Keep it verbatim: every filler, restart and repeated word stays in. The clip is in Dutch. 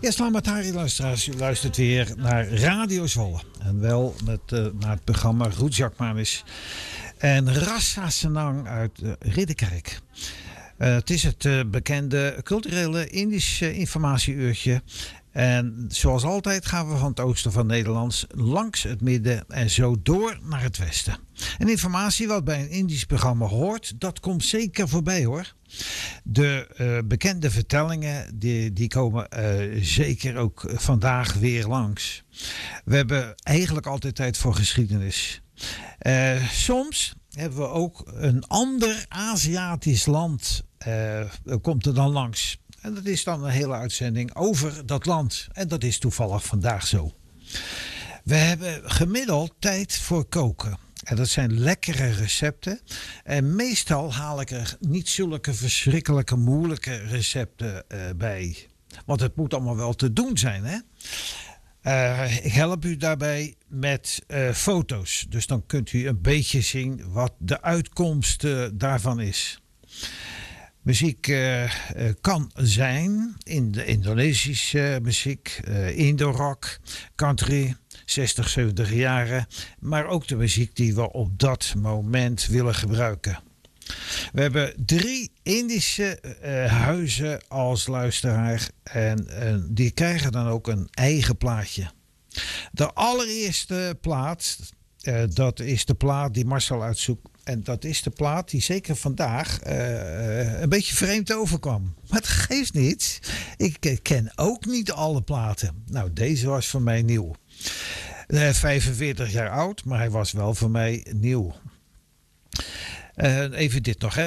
Ja, selamat hari luisteraars. U luistert weer naar Radio Zwolle. En wel met, uh, naar het programma Rujak Manis en Rasa Senang uit uh, Ridderkerk. Uh, het is het uh, bekende culturele Indische informatieuurtje. En zoals altijd gaan we van het oosten van Nederland langs het midden en zo door naar het westen. En informatie wat bij een Indisch programma hoort, dat komt zeker voorbij hoor. De uh, bekende vertellingen die, die komen uh, zeker ook vandaag weer langs. We hebben eigenlijk altijd tijd voor geschiedenis. Uh, soms hebben we ook een ander Aziatisch land uh, komt er dan langs. En dat is dan een hele uitzending over dat land. En dat is toevallig vandaag zo. We hebben gemiddeld tijd voor koken. En dat zijn lekkere recepten. En meestal haal ik er niet zulke verschrikkelijke moeilijke recepten uh, bij. Want het moet allemaal wel te doen zijn, hè? Uh, ik help u daarbij met uh, foto's. Dus dan kunt u een beetje zien wat de uitkomst uh, daarvan is. Muziek uh, uh, kan zijn in de Indonesische muziek, uh, Indo-rock, country, zestig, zeventig jaren. Maar ook de muziek die we op dat moment willen gebruiken. We hebben drie Indische uh, huizen als luisteraar en uh, die krijgen dan ook een eigen plaatje. De allereerste plaat, uh, dat is de plaat die Marcel uitzoekt. En dat is de plaat die zeker vandaag uh, een beetje vreemd overkwam. Maar het geeft niet. Ik ken ook niet alle platen. Nou, deze was voor mij nieuw. Uh, vijfenveertig jaar oud, maar hij was wel voor mij nieuw. Uh, even dit nog, hè.